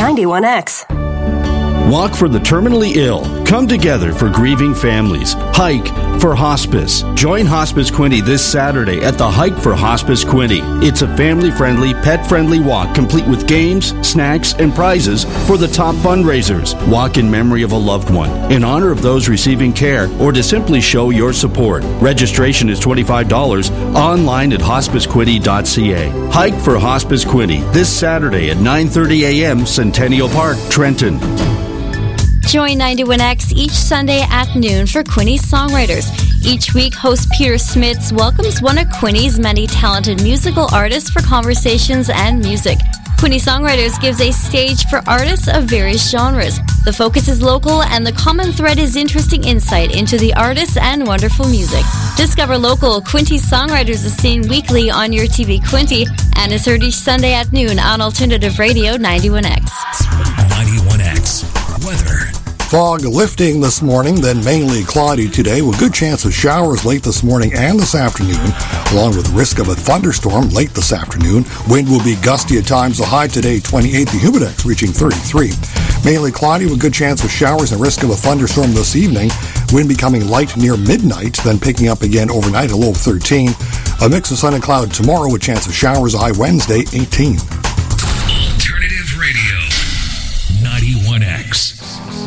91X. Walk for the terminally ill. Come together for grieving families. Hike for hospice. Join Hospice Quinte this Saturday at the Hike for Hospice Quinte. It's a family-friendly, pet-friendly walk complete with games, snacks, and prizes for the top fundraisers. Walk in memory of a loved one, in honor of those receiving care, or to simply show your support. Registration is $25 online at hospicequinte.ca. Hike for Hospice Quinte this Saturday at 9:30 a.m. Centennial Park, Trenton. Join 91X each Sunday at noon for Quinte's Songwriters. Each week, host Peter Smits welcomes one of Quinte's many talented musical artists for conversations and music. Quinte Songwriters gives a stage for artists of various genres. The focus is local, and the common thread is interesting insight into the artists and wonderful music. Discover local Quinte Songwriters is seen weekly on your TV Quinte and is heard each Sunday at noon on Alternative Radio 91X. 91X. Weather. Fog lifting this morning, then mainly cloudy today with good chance of showers late this morning and this afternoon, along with risk of a thunderstorm late this afternoon. Wind will be gusty at times. The high today 28, the humidex reaching 33. Mainly cloudy with good chance of showers and risk of a thunderstorm this evening. Wind becoming light near midnight, then picking up again overnight, a low of 13. A mix of sun and cloud tomorrow with chance of showers, a high Wednesday 18.